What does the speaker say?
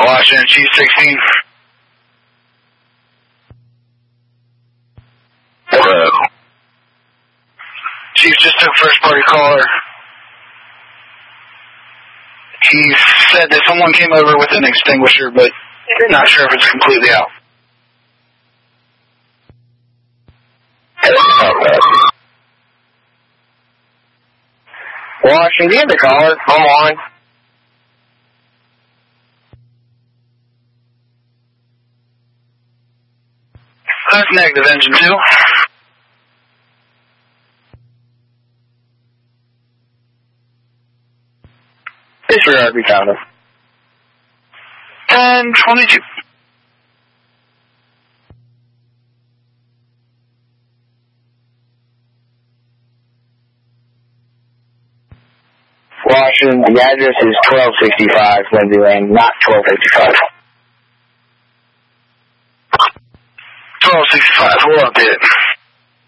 Washington, Chief 16. Hello. Chief just took first party caller. He said that someone came over with an extinguisher, but they're not sure if it's completely out. Washington, give the caller. I'm on. That's negative, engine 2. Disregard, we found him. 10-22. Washington, the address is 1265 Lindsay Lane, not 1255. 1265, we'll update it.